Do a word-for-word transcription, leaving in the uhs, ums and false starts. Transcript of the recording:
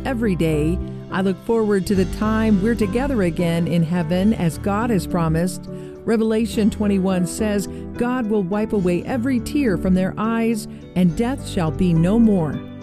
every day. I look forward to the time we're together again in heaven as God has promised. Revelation twenty-one says, God will wipe away every tear from their eyes, and death shall be no more.